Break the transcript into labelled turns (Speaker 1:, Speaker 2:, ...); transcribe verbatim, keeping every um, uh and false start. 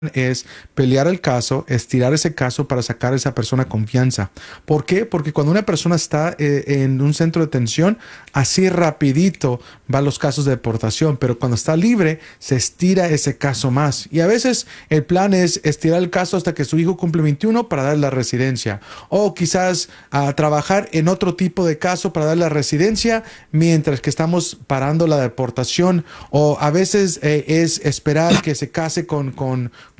Speaker 1: es pelear el caso, estirar ese caso para sacar a esa persona confianza. ¿Por qué? Porque cuando una persona está eh, en un centro de detención, así rapidito van los casos de deportación, pero cuando está libre, se estira ese caso más. Y a veces el plan es estirar el caso hasta que su hijo cumple veintiuno para darle la residencia. O quizás a trabajar en otro tipo de caso para darle la residencia mientras que estamos parando la deportación. O a veces eh, es esperar que se case con, con